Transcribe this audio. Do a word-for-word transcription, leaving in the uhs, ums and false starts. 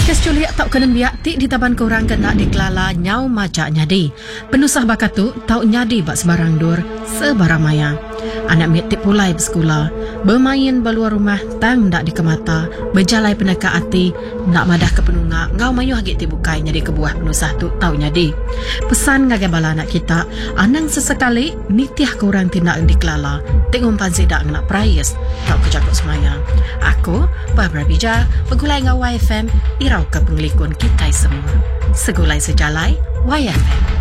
Kes culiak tak kena biak ti di taban korang kena dikelala nyau majak nyadi. Penusah bakatu tau nyadi bak sebarang dur sebarang maya. Anak mit tip pulai bersekolah, bermain beluar rumah tang dak dikemata, berjalai peneka hati, nak madah ke penunga, ngau mayu hagit ti bukai nyadi kebuah penusah tu tau nyadi. Pesan ngagai bala anak kita, anang sesekali nitiah korang tindak dikelala, tengok pansi dak nak prayes, tau kejakut semaya. Aku, Barbara Bija, pegulai ngau Y F M, irau ke penglikun kita semua. Segulai sejalai, Y F M.